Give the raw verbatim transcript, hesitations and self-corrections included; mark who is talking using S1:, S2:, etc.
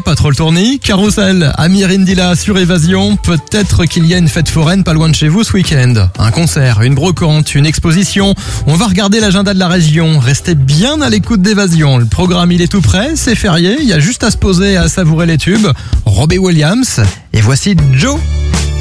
S1: pas trop le tournis. Carousel, Amir Indila sur Évasion. Peut-être qu'il y a une fête foraine pas loin de chez vous ce week-end. Un concert, une brocante, une exposition. On va regarder l'agenda de la région. Restez bien à l'écoute d'Évasion. Le programme, il est tout prêt, c'est férié. Il y a juste à se poser et à savourer les tubes. Robbie Williams. Et voici Joe.